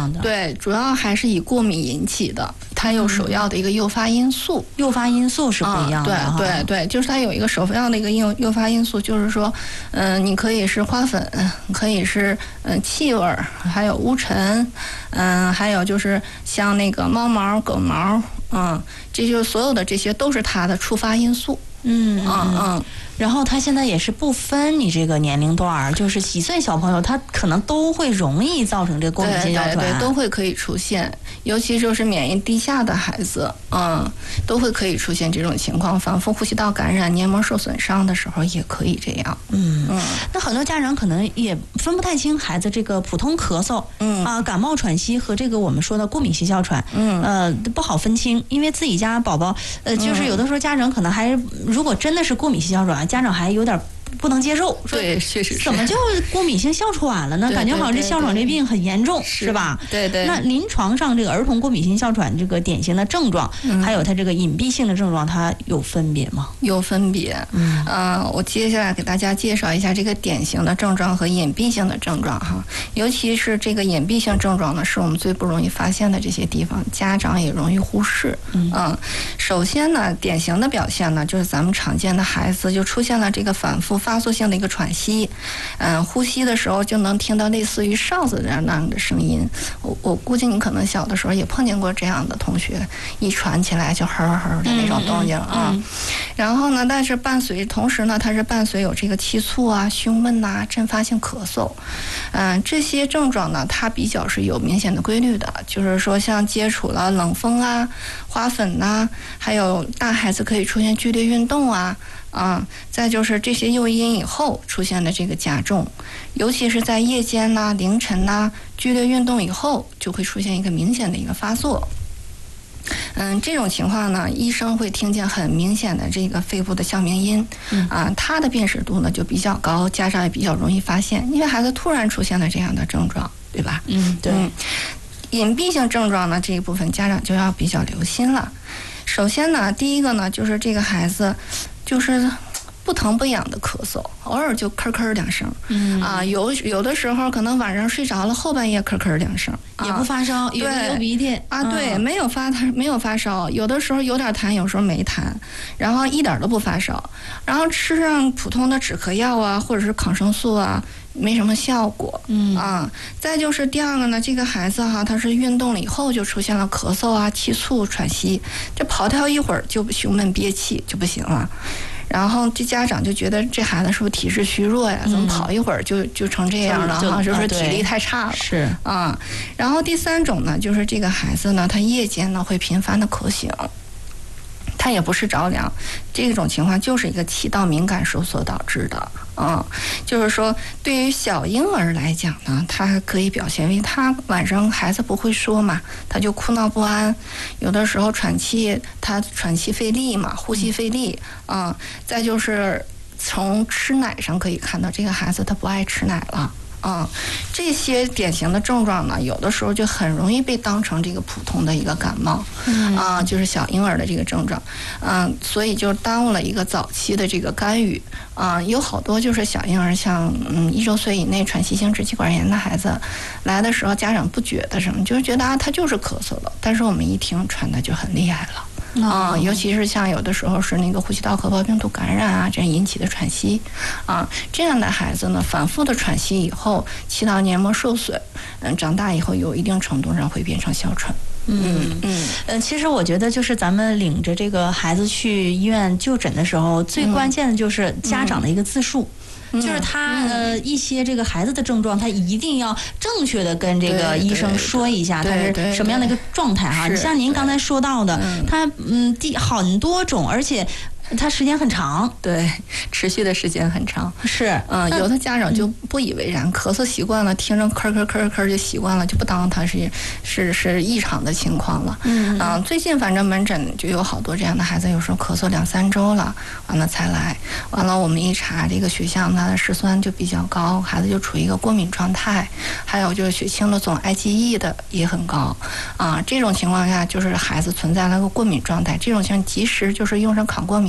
样的。 对，主要还是以过敏引起的，它有首要的一个诱发因素。 诱发因素是不一样的。 对，就是它有一个首要的一个诱发因素，就是说，你可以是花粉，可以是气味，还有污尘，还有就是像那个猫毛、狗毛，这就所有的这些都是它的触发因素。 然后它现在也是不分你这个年龄段，就是几岁小朋友，他可能都会容易造成这个过敏性哮喘， 对，都会可以出现，尤其就是免疫低下的孩子，都会可以出现这种情况，反复呼吸道感染、黏膜受损伤的时候也可以这样。 那很多家长可能也分不太清孩子这个普通咳嗽，感冒喘息和这个我们说的过敏性哮喘，不好分清，因为自己家宝宝，就是有的时候家长可能还如果真的是过敏性哮喘，家长还有点不能接受， 对，确实是怎么就过敏性哮喘了呢？感觉好像这哮喘这病很严重，是吧？ 对。 那临床上这个儿童过敏性哮喘这个典型的症状，还有它这个隐蔽性的症状，它有分别吗？ 有分别。我接下来给大家介绍一下这个典型的症状和隐蔽性的症状哈。尤其是这个隐蔽性症状呢，是我们最不容易发现的这些地方，家长也容易忽视。首先呢，典型的表现呢，就是咱们常见的孩子就出现了这个反复发作性的一个喘息，呼吸的时候就能听到类似于哨子那样的声音。我估计你可能小的时候也碰见过这样的同学，一喘起来就呵呵的那种动静啊。然后呢，但是同时呢，它是伴随有这个气促啊、胸闷呐、阵发性咳嗽，这些症状呢，它比较是有明显的规律的，就是说像接触了冷风啊、花粉呐，还有大孩子可以出现剧烈运动啊。再就是这些诱因以后出现的这个加重，尤其是在夜间呐、凌晨呐、剧烈运动以后，就会出现一个明显的一个发作。这种情况呢，医生会听见很明显的这个肺部的哮鸣音，它的辨识度呢就比较高，家长也比较容易发现，因为孩子突然出现了这样的症状，对吧？ 对。 隐蔽性症状呢，这一部分家长就要比较留心了。首先呢，第一个呢，就是这个孩子就是不疼不痒的咳嗽，偶尔就咳咳两声，有的时候可能晚上睡着了，后半夜咳咳两声， 也不发烧，也不流鼻涕对，没有发烧，有的时候有点痰，有时候没痰，然后一点都不发烧，然后吃上普通的止咳药啊，或者是抗生素啊，没什么效果。再就是第二个呢，这个孩子哈，他是运动了以后就出现了咳嗽啊、气促、喘息，这跑跳一会儿就胸闷憋气就不行了。然后这家长就觉得这孩子是不是体质虚弱呀？怎么跑一会儿就成这样了哈？就是体力太差了。 是然后第三种呢，就是这个孩子呢，他夜间呢会频繁的咳醒。它也不是着凉，这种情况就是一个气道敏感收缩导致的。就是说对于小婴儿来讲呢，它可以表现为他晚上孩子不会说嘛，他就哭闹不安，有的时候他喘气费力嘛，呼吸费力。再就是从吃奶上可以看到这个孩子他不爱吃奶了。这些典型的症状呢，有的时候就很容易被当成这个普通的一个感冒，就是小婴儿的这个症状，所以就耽误了一个早期的这个干预，有好多就是小婴儿，像1周岁以内喘息性支气管炎的孩子来的时候，家长不觉得什么，就是觉得他就是咳嗽了，但是我们一听传的就很厉害了。尤其是像有的时候是那个呼吸道合胞病毒感染啊，这样引起的喘息，这样的孩子呢，反复的喘息以后，气道黏膜受损，长大以后有一定程度上会变成哮喘。 其实我觉得就是咱们领着这个孩子去医院就诊的时候，最关键的就是家长的一个自述。就是他一些这个孩子的症状，他一定要正确的跟这个医生说一下，他是什么样的一个状态哈。你像您刚才说到的，他很多种，而且它时间很长， 对，持续的时间很长。 是， 有的家长就不以为然，咳嗽习惯了，听着咳咳咳咳就习惯了，就不当它是异常的情况了。最近反正门诊就有好多这样的孩子，有时候咳嗽2-3周了，完了才来，完了我们一查这个血象，它的嗜酸就比较高，孩子就处于一个过敏状态，还有就是血清的总 IgE 的也很高，这种情况下就是孩子存在了个过敏状态，这种情况及时就是用上抗过敏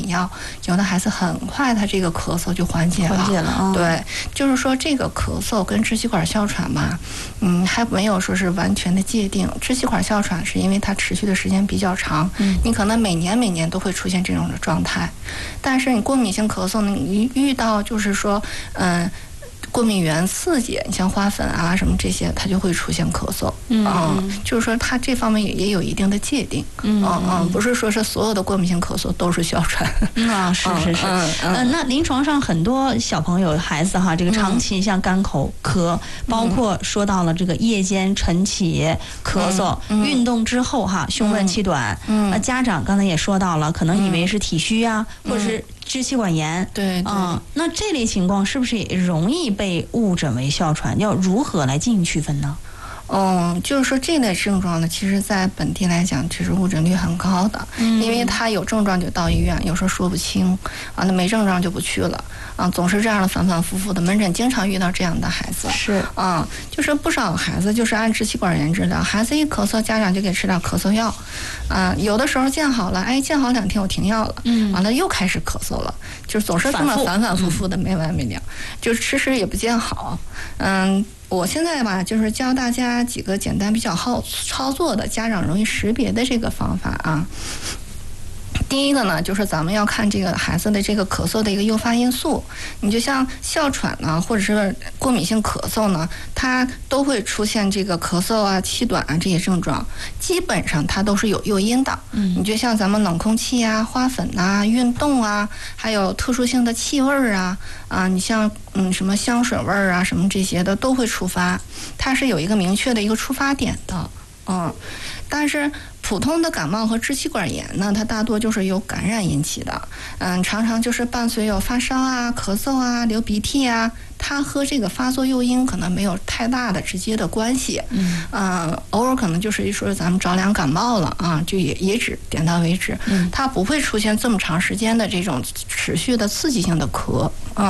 敏药，有的孩子很快他这个咳嗽就缓解了。对，就是说这个咳嗽跟支气管哮喘吧，还没有说是完全的界定。支气管哮喘是因为它持续的时间比较长，你可能每年都会出现这种的状态，但是你过敏性咳嗽呢，你遇到就是说过敏原刺激，你像花粉啊什么这些，它就会出现咳嗽。就是说它这方面也有一定的界定。不是说是所有的过敏性咳嗽都是哮喘。 是。那临床上很多小朋友孩子哈，这个长期像干口咳，包括说到了这个夜间晨起咳嗽，运动之后哈胸闷气短，家长刚才也说到了，可能以为是体虚啊，或者是支气管炎。 对。 那这类情况是不是也容易被误诊为哮喘？要如何来进行区分呢？ 就是说这类症状呢，其实在本地来讲，其实误诊率很高的，因为他有症状就到医院，有时候说不清那没症状就不去了总是这样的反反复复的，门诊经常遇到这样的孩子。 是就是不少孩子就是按支气管炎治疗，孩子一咳嗽，家长就给吃点咳嗽药有的时候见好了，见好2天我停药了，完了又开始咳嗽了，就总是这么反反复复的没完没了，就是迟迟也不见好。我现在吧，就是教大家几个简单比较好操作的家长容易识别的这个方法啊。第一个呢，就是咱们要看这个孩子的这个咳嗽的一个诱发因素。你就像哮喘呢，或者是过敏性咳嗽呢，它都会出现这个咳嗽啊、气短啊这些症状，基本上它都是有诱因的。你就像咱们冷空气啊、花粉啊、运动啊，还有特殊性的气味啊，你像什么香水味啊什么这些的都会触发，它是有一个明确的一个出发点的。但是普通的感冒和支气管炎呢，它大多就是由感染引起的，常常就是伴随有发烧啊、咳嗽啊、流鼻涕啊，它和这个发作诱因可能没有太大的直接的关系。偶尔可能就是说咱们着凉感冒了就也只点到为止，它不会出现这么长时间的这种持续的刺激性的咳。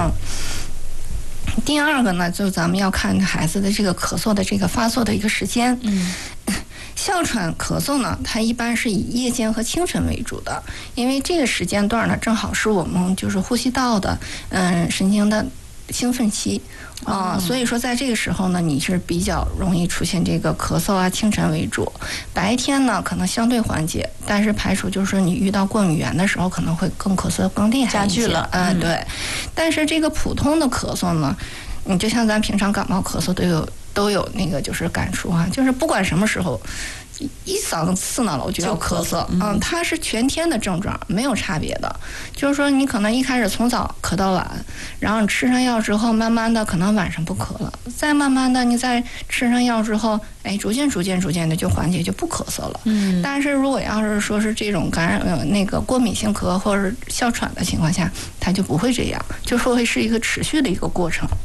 第二个呢，就是咱们要看孩子的这个咳嗽的这个发作的一个时间。哮喘咳嗽呢，它一般是以夜间和清晨为主的，因为这个时间段呢，正好是我们就是呼吸道的神经的兴奋期所以说在这个时候呢，你是比较容易出现这个咳嗽啊，清晨为主。白天呢可能相对缓解，但是排除就是你遇到过敏源的时候可能会更咳嗽更厉害一些，加剧了。对。但是这个普通的咳嗽呢，你就像咱平常感冒咳嗽都有那个就是感触就是不管什么时候一嗓子刺挠了我就要咳嗽。它是全天的症状，没有差别的。就是说你可能一开始从早咳到晚，然后你吃上药之后，慢慢的可能晚上不咳了，再慢慢的你再吃上药之后，逐渐的就缓解，就不咳嗽了。但是如果要是说是这种感染那个过敏性咳或者哮喘的情况下，它就不会这样，就说会是一个持续的一个过程。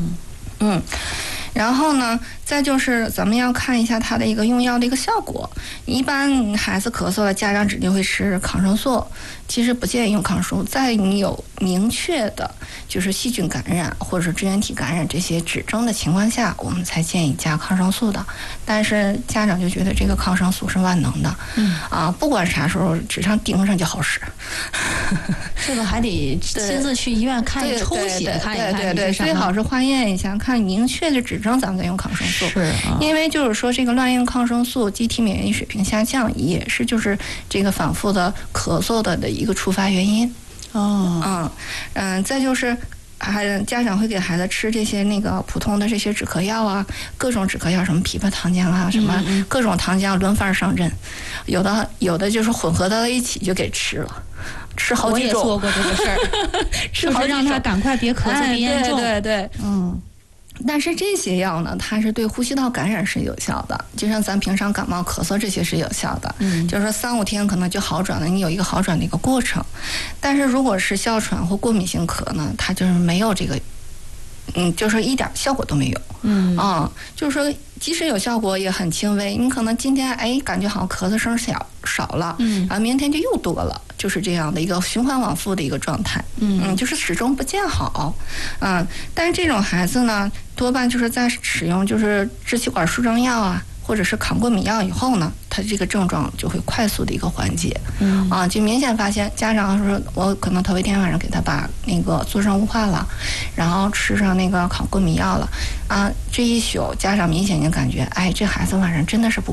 然后呢，再就是咱们要看一下它的一个用药的一个效果。一般孩子咳嗽了，家长指定会吃抗生素，其实不建议用抗生素。在你有明确的就是细菌感染或者是支原体感染这些指征的情况下，我们才建议加抗生素的。但是家长就觉得这个抗生素是万能的，不管啥时候只上盯上就好使。 这个还得亲自去医院看抽血看一看， 对，最好是化验一下，看明确的指征，咱们再用抗生素。因为就是说这个乱用抗生素，机体免疫水平下降，也是就是这个反复的咳嗽的一个触发原因。再就是家长会给孩子吃这些那个普通的这些止咳药啊，各种止咳药，什么枇杷糖浆啊，什么各种糖浆轮番上阵，有的就是混合到了一起就给吃了，吃好几种。 我也做过这个事儿，吃好让他赶快别咳嗽别严重。 对。但是这些药呢，它是对呼吸道感染是有效的，就像咱平常感冒咳嗽这些是有效的，就是说3-5天可能就好转了，你有一个好转的一个过程。但是如果是哮喘或过敏性咳呢，它就是没有这个就是一点效果都没有。就是说即使有效果也很轻微，你可能今天感觉好像咳嗽声少了，然后明天就又多了，就是这样的一个循环往复的一个状态。就是始终不见好。但是这种孩子呢，多半就是在使用就是支气管舒张药啊， 或者是扛过敏药以后呢，他这个症状就会快速的一个缓解。就明显发现家长说，我可能头一天晚上给他把那个做上雾化了，然后吃上那个抗过敏药了，这一宿家长明显就感觉，哎，这孩子晚上真的是不